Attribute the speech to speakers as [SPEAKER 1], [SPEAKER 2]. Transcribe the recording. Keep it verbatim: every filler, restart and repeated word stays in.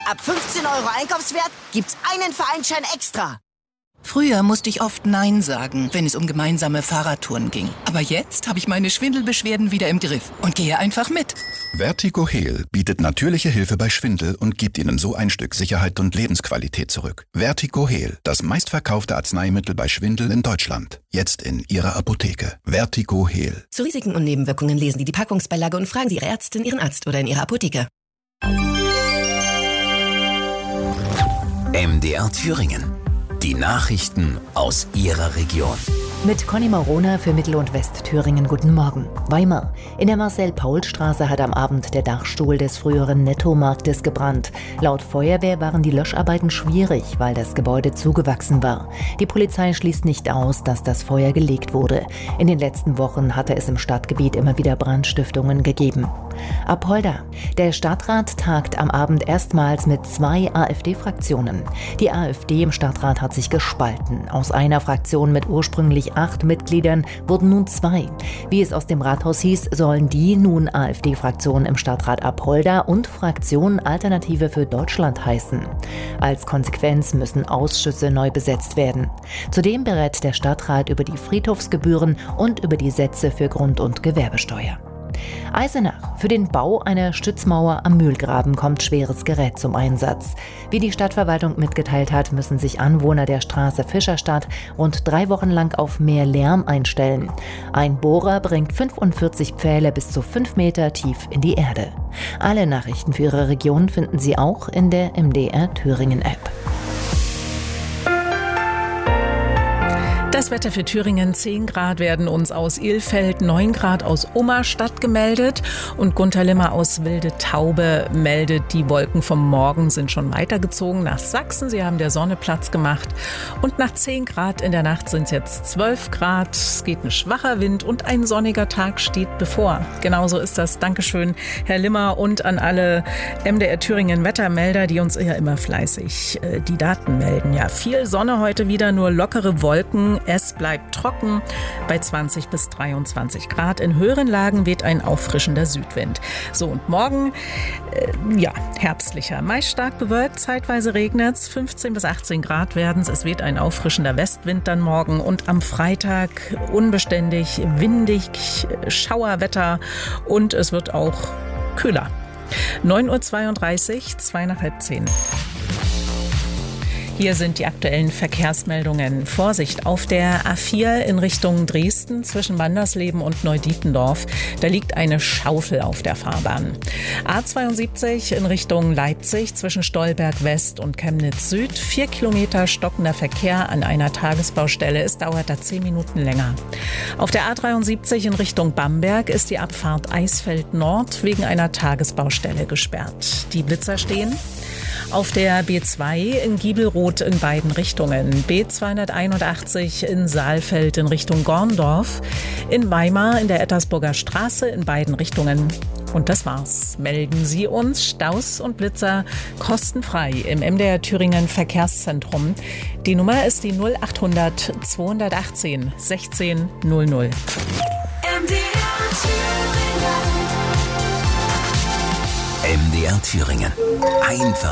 [SPEAKER 1] Ab fünfzehn Euro Einkaufswert gibt's einen Vereinsschein extra.
[SPEAKER 2] Früher musste ich oft Nein sagen, wenn es um gemeinsame Fahrradtouren ging. Aber jetzt habe ich meine Schwindelbeschwerden wieder im Griff und gehe einfach mit.
[SPEAKER 3] Vertigo Heal bietet natürliche Hilfe bei Schwindel und gibt Ihnen so ein Stück Sicherheit und Lebensqualität zurück. Vertigo Heal, das meistverkaufte Arzneimittel bei Schwindel in Deutschland. Jetzt in Ihrer Apotheke. Vertigo Heal.
[SPEAKER 4] Zu Risiken und Nebenwirkungen lesen Sie die Packungsbeilage und fragen Sie Ihre Ärztin, Ihren Arzt oder in Ihrer Apotheke.
[SPEAKER 5] M D R Thüringen. Die Nachrichten aus Ihrer Region.
[SPEAKER 6] Mit Conny Marona für Mittel- und Westthüringen. Guten Morgen. Weimar. In der Marcel-Paul-Straße hat am Abend der Dachstuhl des früheren Nettomarktes gebrannt. Laut Feuerwehr waren die Löscharbeiten schwierig, weil das Gebäude zugewachsen war. Die Polizei schließt nicht aus, dass das Feuer gelegt wurde. In den letzten Wochen hatte es im Stadtgebiet immer wieder Brandstiftungen gegeben. Apolda. Der Stadtrat tagt am Abend erstmals mit zwei AfD-Fraktionen. Die AfD im Stadtrat hat sich gespalten. Aus einer Fraktion mit ursprünglich acht Mitgliedern wurden nun zwei. Wie es aus dem Rathaus hieß, sollen die nun AfD-Fraktion im Stadtrat Apolda und Fraktion Alternative für Deutschland heißen. Als Konsequenz müssen Ausschüsse neu besetzt werden. Zudem berät der Stadtrat über die Friedhofsgebühren und über die Sätze für Grund- und Gewerbesteuer. Eisenach. Für den Bau einer Stützmauer am Mühlgraben kommt schweres Gerät zum Einsatz. Wie die Stadtverwaltung mitgeteilt hat, müssen sich Anwohner der Straße Fischerstadt rund drei Wochen lang auf mehr Lärm einstellen. Ein Bohrer bringt fünfundvierzig Pfähle bis zu fünf Meter tief in die Erde. Alle Nachrichten für Ihre Region finden Sie auch in der M D R Thüringen App.
[SPEAKER 7] Das Wetter für Thüringen: zehn Grad werden uns aus Ilfeld, neun Grad aus Ummerstadt gemeldet. Und Gunter Limmer aus Wilde Taube meldet, die Wolken vom Morgen sind schon weitergezogen nach Sachsen. Sie haben der Sonne Platz gemacht. Und nach zehn Grad in der Nacht sind es jetzt zwölf Grad. Es geht ein schwacher Wind und ein sonniger Tag steht bevor. Genauso ist das. Dankeschön, Herr Limmer, und an alle M D R Thüringen Wettermelder, die uns ja immer fleißig äh, die Daten melden. Ja, viel Sonne heute wieder, nur lockere Wolken. Es bleibt trocken bei zwanzig bis dreiundzwanzig Grad. In höheren Lagen weht ein auffrischender Südwind. So, und morgen, äh, ja, herbstlicher. Meist stark bewölkt, zeitweise regnet es. fünfzehn bis achtzehn Grad werden es. Es weht ein auffrischender Westwind dann morgen. Und am Freitag unbeständig, windig, Schauerwetter und es wird auch kühler. neun Uhr zweiunddreißig, zwei nach halb zehn. Hier sind die aktuellen Verkehrsmeldungen. Vorsicht auf der A vier in Richtung Dresden zwischen Wandersleben und Neudietendorf. Da liegt eine Schaufel auf der Fahrbahn. A zweiundsiebzig in Richtung Leipzig zwischen Stolberg West und Chemnitz Süd. Vier Kilometer stockender Verkehr an einer Tagesbaustelle. Es dauert da zehn Minuten länger. Auf der A dreiundsiebzig in Richtung Bamberg ist die Abfahrt Eisfeld Nord wegen einer Tagesbaustelle gesperrt. Die Blitzer stehen. Auf der B zwei in Giebelroth in beiden Richtungen. B zweihunderteinundachtzig in Saalfeld in Richtung Gorndorf. In Weimar in der Ettersburger Straße in beiden Richtungen. Und das war's. Melden Sie uns Staus und Blitzer kostenfrei im M D R Thüringen Verkehrszentrum. Die Nummer ist die null achthundert zweihundertachtzehn sechzehn null null.
[SPEAKER 5] M D R Thüringen. M D R Thüringen. Einfach